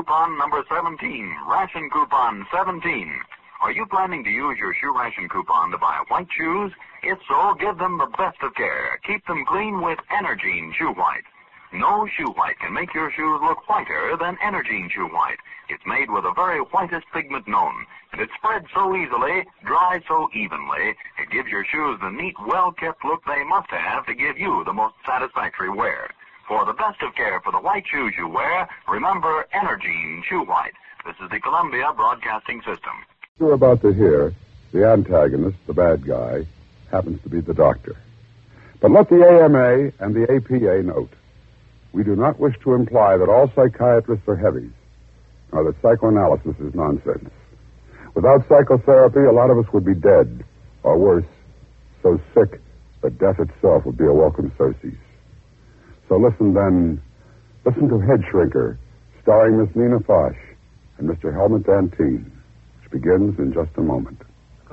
coupon number 17, ration coupon 17. Are you planning to use your shoe ration coupon to buy white shoes? If so, give them the best of care. Keep them clean with Energine Shoe White. No shoe white can make your shoes look whiter than Energine Shoe White. It's made with the very whitest pigment known, and it spreads so easily, dries so evenly, it gives your shoes the neat, well-kept look they must have to give you the most satisfactory wear. For the best of care for the white shoes you wear, remember Energine Shoe White. This is the Columbia Broadcasting System. You're about to hear, the antagonist, the bad guy, happens to be the doctor. But let the AMA and the APA note, we do not wish to imply that all psychiatrists are heavies, or that psychoanalysis is nonsense. Without psychotherapy, a lot of us would be dead, or worse, so sick that death itself would be a welcome surcease. So listen to Head Shrinker, starring Miss Nina Foch and Mr. Helmut Dantine, which begins in just a moment.